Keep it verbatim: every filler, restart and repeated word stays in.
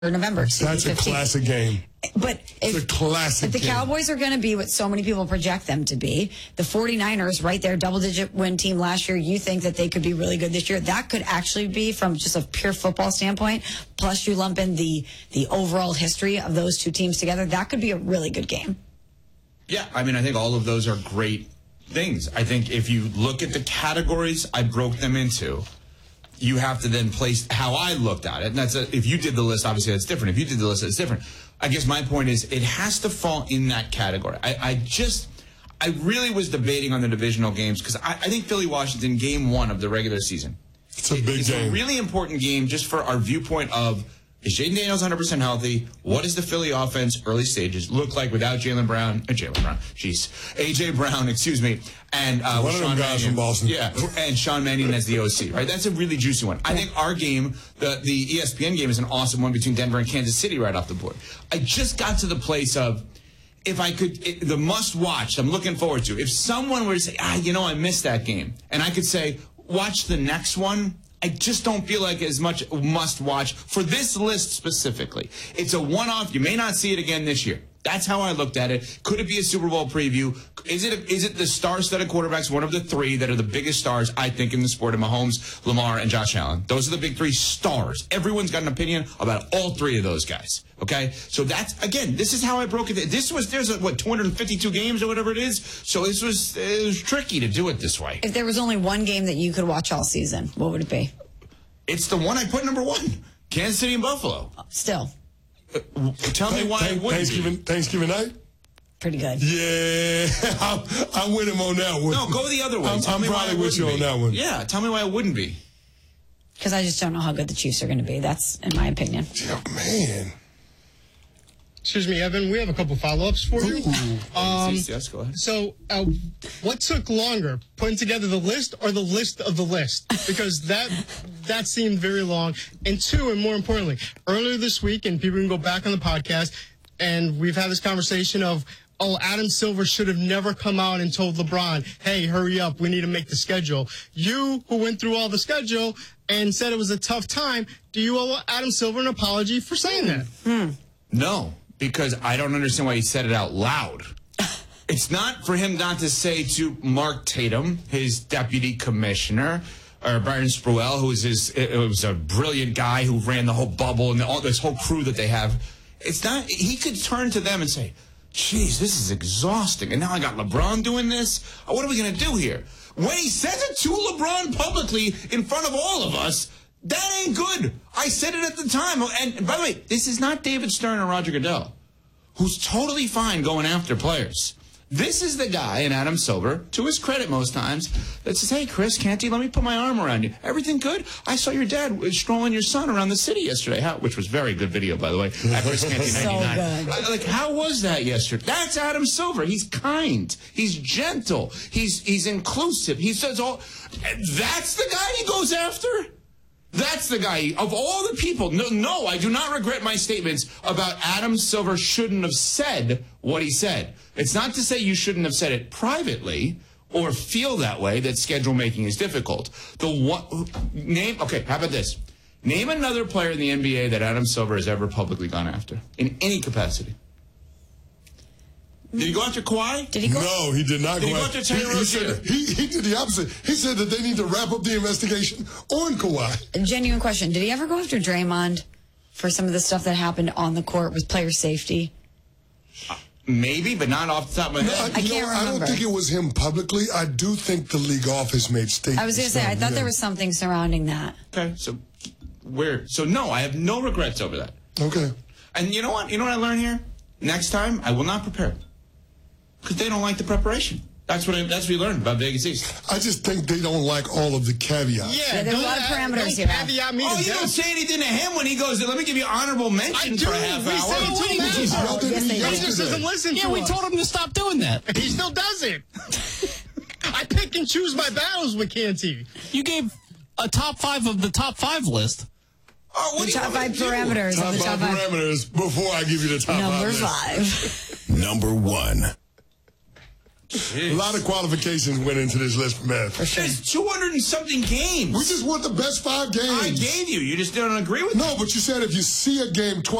November. That's a classic game. But if, it's a classic if the game. Cowboys are going to be what so many people project them to be, the 49ers, right there, double-digit win team last year, you think that they could be really good this year. That could actually be, from just a pure football standpoint, plus you lump in the, the overall history of those two teams together, that could be a really good game. Yeah, I mean, I think all of those are great things. I think if you look at the categories I broke them into, you have to then place how I looked at it. And that's a, if you did the list, obviously that's different. If you did the list, it's different. I guess my point is it has to fall in that category. I, I just, I really was debating on the divisional games because I, I think Philly-Washington, game one of the regular season. It's a big it's game. It's a really important game just for our viewpoint of, is Jaden Daniels one hundred percent healthy? What does the Philly offense, early stages, look like without Jaylen Brown? Uh, Jaylen Brown, jeez. A J. Brown, excuse me. And uh, one of them guys from Boston. Yeah, and Sean Mannion as the O C, right? That's a really juicy one. I think our game, the, the E S P N game, is an awesome one between Denver and Kansas City right off the board. I just got to the place of, if I could, it, the must-watch I'm looking forward to. If someone were to say, ah, you know, I missed that game, and I could say, watch the next one, I just don't feel like as much must-watch for this list specifically. It's a one-off. You may not see it again this year. That's how I looked at it. Could it be a Super Bowl preview? Is it a, is it the star-studded quarterbacks, one of the three that are the biggest stars, I think, in the sport of Mahomes, Lamar, and Josh Allen? Those are the big three stars. Everyone's got an opinion about all three of those guys. Okay? So that's, again, this is how I broke it. This was, there's, a, what, two hundred fifty-two games or whatever it is? So this was, it was tricky to do it this way. If there was only one game that you could watch all season, what would it be? It's the one I put number one. Kansas City and Buffalo. Still. Uh, tell me why Thank, it wouldn't Thanksgiving, be. Thanksgiving night? Pretty good. Yeah, I'm, I'm with him on that one. No, go the other way. I'm, tell I'm me probably why it with you on be. that one. Yeah, tell me why it wouldn't be. Because I just don't know how good the Chiefs are going to be. That's in my opinion. Oh, man. Excuse me, Evan, we have a couple follow-ups for you. Um, yes, go ahead. So, uh, what took longer, putting together the list or the list of the list? Because that that seemed very long. And two, and more importantly, earlier this week, and people can go back on the podcast, and we've had this conversation of, oh, Adam Silver should have never come out and told LeBron, hey, hurry up, we need to make the schedule. You, who went through all the schedule and said it was a tough time, do you owe Adam Silver an apology for saying that? Hmm. No. Because I don't understand why he said it out loud. It's not for him not to say to Mark Tatum, his deputy commissioner, or Byron Spruell, who was his, it was a brilliant guy who ran the whole bubble and all this whole crew that they have. It's not, he could turn to them and say, geez, this is exhausting. And now I got LeBron doing this. What are we going to do here? When he says it to LeBron publicly in front of all of us, that ain't good. I said it at the time. And by the way, this is not David Stern or Roger Goodell, who's totally fine going after players. This is the guy, and Adam Silver, to his credit most times, that says, hey, Chris Canty, let me put my arm around you. Everything good? I saw your dad strolling your son around the city yesterday, how, which was very good video, by the way, at Chris Canty ninety-nine. So good. Like, how was that yesterday? That's Adam Silver. He's kind. He's gentle. He's, he's inclusive. He says all... That's the guy he goes after? That's the guy, of all the people. No, no, I do not regret my statements about Adam Silver shouldn't have said what he said. It's not to say you shouldn't have said it privately or feel that way, that schedule making is difficult. The one, name, okay, how about this? Name another player in the N B A that Adam Silver has ever publicly gone after in any capacity. Did he go after Kawhi? Did he go? No, he did not did go he after. Go after Terry he, he, said, he, he did the opposite. He said that they need to wrap up the investigation on Kawhi. A genuine question. Did he ever go after Draymond for some of the stuff that happened on the court with player safety? Uh, maybe, but not off the top of my head. No, I, I can't know, remember. I don't think it was him publicly. I do think the league office made statements. I was going to say, I thought yeah. there was something surrounding that. Okay, so where? So no, I have no regrets over that. Okay. And you know what? You know what I learned here? Next time, I will not prepare. Because they don't like the preparation. That's what I, that's what we learned about Vegas East. I just think they don't like all of the caveats. Yeah, Yeah, there's a lot of parameters here. Caveat me Oh, to you death. don't say anything to him when he goes, let me give you honorable mention I for do. a half We hour. said it to him. He just yelled at Yes, me they He did. just yesterday. doesn't listen Yeah, to we us. told him to stop doing that. He still does it. I pick and choose my battles with Canty. You gave a top five of the top five list. Oh, what The do you top want me five to do? parameters Top of the top five five. parameters before I give you the top Number five. list. five. Number one. A lot of qualifications went into this list, man. There's two hundred and something games. We just want the best five games. I gave you. You just don't agree with me. No, but you said if you see a game twice.